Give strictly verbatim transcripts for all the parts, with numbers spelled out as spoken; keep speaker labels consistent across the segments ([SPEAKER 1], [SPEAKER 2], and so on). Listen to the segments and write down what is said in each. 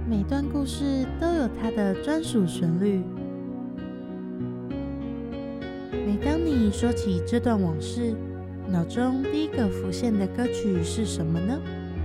[SPEAKER 1] 每段故事都有它的专属旋律。每当你说起这段往事，脑中第一个浮现的歌曲是什么呢？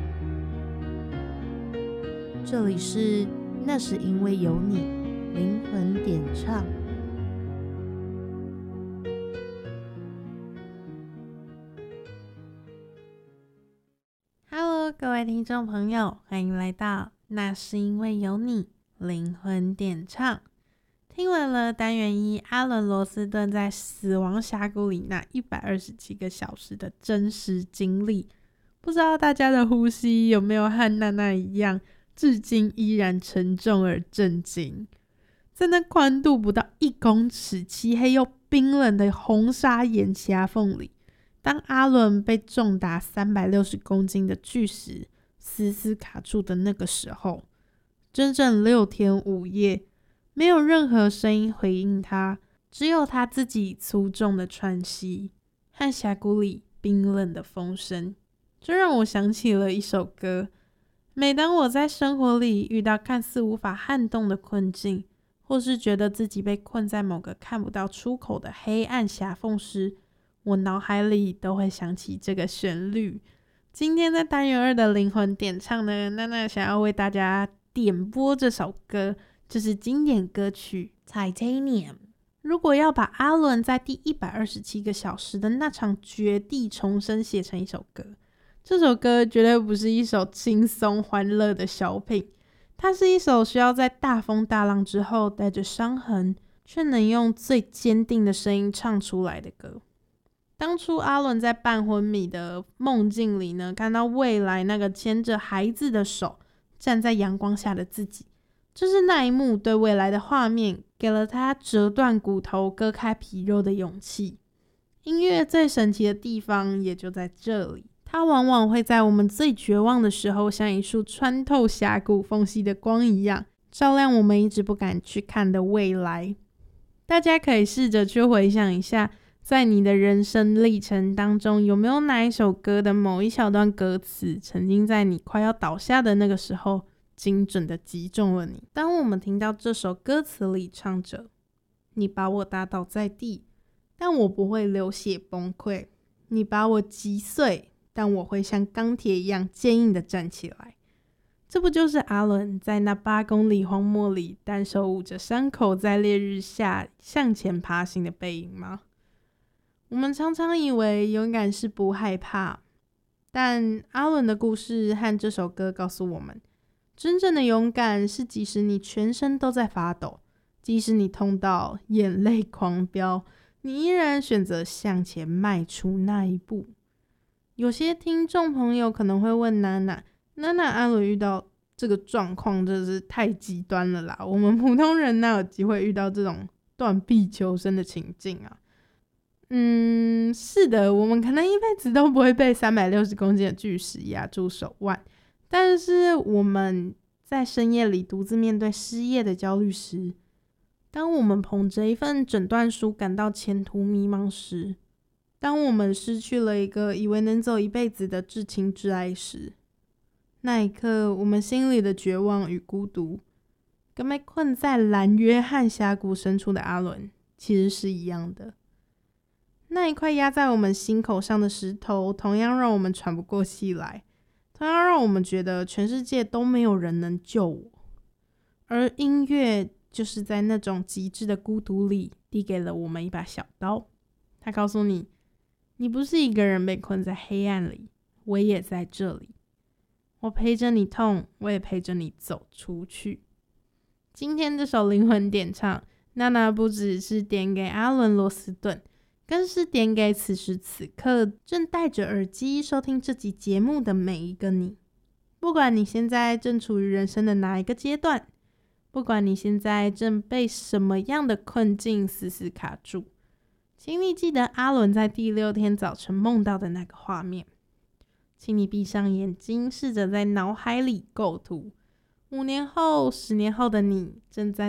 [SPEAKER 1] 这里是那是因为有你，灵魂点唱。Hello， 各位听众朋友，欢迎来到那是因为有你，灵魂点唱。听完了单元一阿伦·罗斯顿在死亡峡谷里那一百二十七个小时的真实经历，不知道大家的呼吸有没有和娜娜一样，至今依然沉重而震惊。在那宽度不到一公尺、漆黑又冰冷的红砂岩狭缝里，当阿伦被重达三百六十公斤的巨石死死卡住的那个时候，整整六天五夜，没有任何声音回应他，只有他自己粗重的喘息和峡谷里冰冷的风声。这让我想起了一首歌，每当我在生活里遇到看似无法撼动的困境，或是觉得自己被困在某个看不到出口的黑暗狭缝时，我脑海里都会想起这个旋律。今天在单元二的灵魂点唱呢，娜娜想要为大家点播这首歌，就是经典歌曲 Titanium。 如果要把阿伦在第一百二十七个小时的那场绝地重生写成一首歌，这首歌绝对不是一首轻松欢乐的小品，它是一首需要在大风大浪之后带着伤痕却能用最坚定的声音唱出来的歌。当初阿伦在半昏迷的梦境里呢，看到未来那个牵着孩子的手站在阳光下的自己，就是那一幕对未来的画面给了他折断骨头割开皮肉的勇气。音乐最神奇的地方也就在这里，它往往会在我们最绝望的时候，像一束穿透峡谷缝隙的光一样，照亮我们一直不敢去看的未来。大家可以试着去回想一下，在你的人生历程当中，有没有哪一首歌的某一小段歌词，曾经在你快要倒下的那个时候，精准的击中了你。当我们听到这首歌词里唱着，你把我打倒在地，但我不会流血崩溃，你把我击碎，但我会像钢铁一样坚硬的站起来。这不就是阿伦在那八公里荒漠里单手捂着伤口，在烈日下向前爬行的背影吗？我们常常以为勇敢是不害怕，但阿伦的故事和这首歌告诉我们，真正的勇敢是即使你全身都在发抖，即使你痛到眼泪狂飙，你依然选择向前迈出那一步。有些听众朋友可能会问娜娜，娜娜阿伦遇到这个状况真是太极端了啦，我们普通人哪有机会遇到这种断臂求生的情境啊？嗯，是的，我们可能一辈子都不会被三百六十公斤的巨石压住手腕，但是我们在深夜里独自面对失业的焦虑时，当我们捧着一份诊断书感到前途迷茫时，当我们失去了一个以为能走一辈子的至亲至爱时，那一刻我们心里的绝望与孤独，跟被困在蓝约翰峡谷深处的阿伦其实是一样的。那一块压在我们心口上的石头，同样让我们喘不过气来，同样让我们觉得全世界都没有人能救我。而音乐就是在那种极致的孤独里，递给了我们一把小刀。他告诉你，你不是一个人被困在黑暗里，我也在这里。我陪着你痛，我也陪着你走出去。今天这首灵魂点唱，娜娜不只是点给阿伦·罗斯顿，更是点给此时此刻正戴着耳机收听这集节目的每一个你。不管你现在正处于人生的哪一个阶段，不管你现在正被什么样的困境死死卡住，请你记得阿伦在第六天早晨梦到的那个画面。请你闭上眼睛，试着在脑海里构图，五年后、十年后的你正在